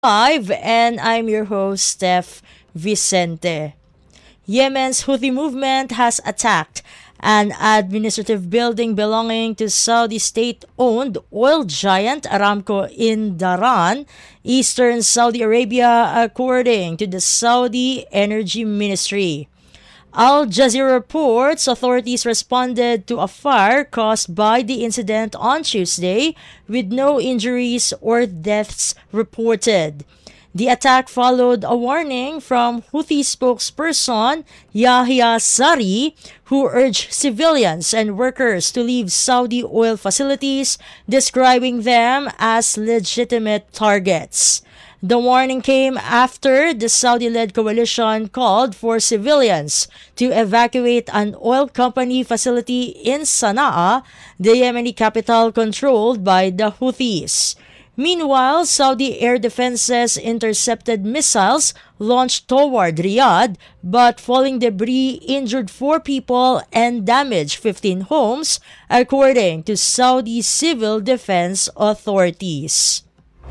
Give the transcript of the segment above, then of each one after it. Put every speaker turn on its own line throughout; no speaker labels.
5, and I'm your host, Steph Vicente. Yemen's Houthi movement has attacked an administrative building belonging to Saudi state-owned oil giant Aramco in Dhahran, eastern Saudi Arabia, according to the Saudi Energy Ministry. Al Jazeera reports authorities responded to a fire caused by the incident on Tuesday with no injuries or deaths reported. The attack followed a warning from Houthi spokesperson Yahya Sari, who urged civilians and workers to leave Saudi oil facilities, describing them as legitimate targets. The warning came after the Saudi-led coalition called for civilians to evacuate an oil company facility in Sana'a, the Yemeni capital controlled by the Houthis. Meanwhile, Saudi air defenses intercepted missiles launched toward Riyadh, but falling debris injured 4 people and damaged 15 homes, according to Saudi civil defense authorities.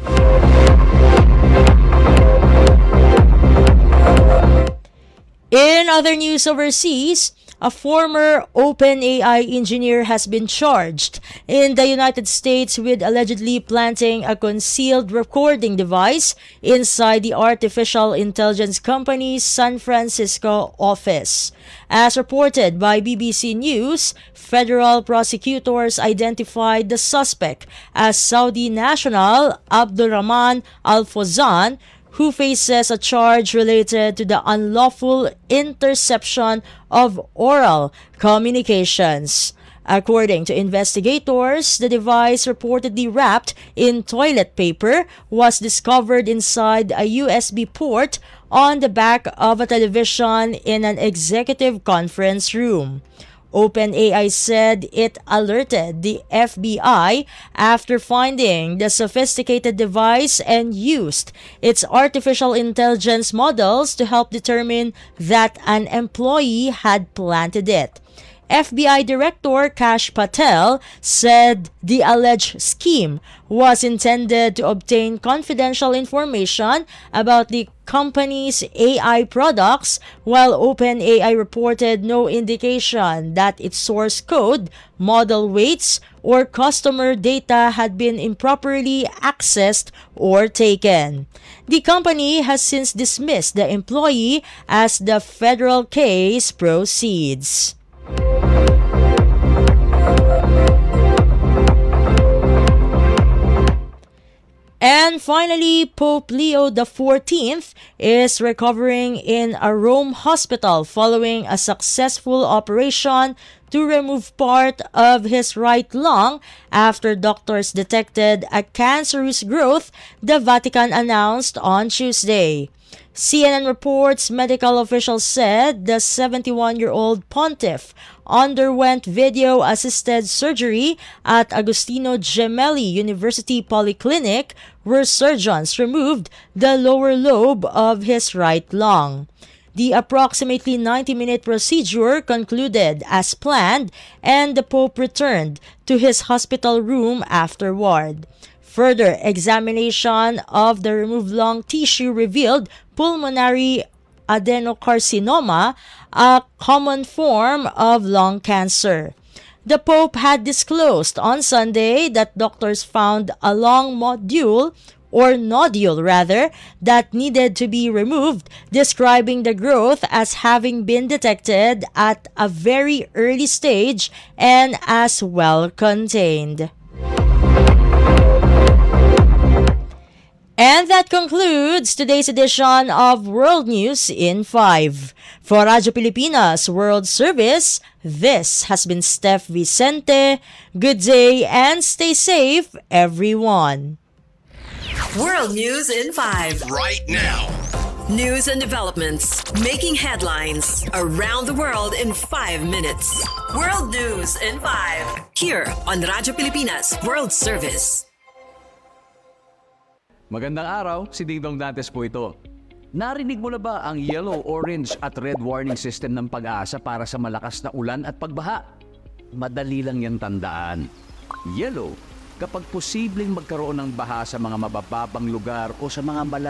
In other news overseas, a former OpenAI engineer has been charged in the United States with allegedly planting a concealed recording device inside the artificial intelligence company's San Francisco office. As reported by BBC News, federal prosecutors identified the suspect as Saudi national Abdulrahman Al-Fawzan, who faces a charge related to the unlawful interception of oral communications. According to investigators, the device, reportedly wrapped in toilet paper, was discovered inside a USB port on the back of a television in an executive conference room. OpenAI said it alerted the FBI after finding the sophisticated device and used its artificial intelligence models to help determine that an employee had planted it. FBI Director Kash Patel said the alleged scheme was intended to obtain confidential information about the company's AI products, while OpenAI reported no indication that its source code, model weights, or customer data had been improperly accessed or taken. The company has since dismissed the employee as the federal case proceeds. And finally, Pope Leo XIV is recovering in a Rome hospital following a successful operation to remove part of his right lung after doctors detected a cancerous growth, the Vatican announced on Tuesday. CNN reports medical officials said the 71-year-old pontiff underwent video-assisted surgery at Agostino Gemelli University Polyclinic, where surgeons removed the lower lobe of his right lung. The approximately 90-minute procedure concluded as planned, and the Pope returned to his hospital room afterward. Further examination of the removed lung tissue revealed pulmonary adenocarcinoma, a common form of lung cancer. The Pope had disclosed on Sunday that doctors found a lung nodule that needed to be removed, describing the growth as having been detected at a very early stage and as well contained. And that concludes today's edition of World News in 5. For Radyo Pilipinas World Service, this has been Steph Vicente. Good day and stay safe, everyone.
World News in 5.
Right now.
News and developments making headlines around the world in 5 minutes. World News in 5. Here on Radyo Pilipinas World Service.
Magandang araw, si Dingdong Dantes po ito. Narinig mo na ba ang yellow, orange at red warning system ng Pag-asa para sa malakas na ulan at pagbaha? Madali lang yan tandaan. Yellow, kapag posibleng magkaroon ng baha sa mga mabababang lugar o sa mga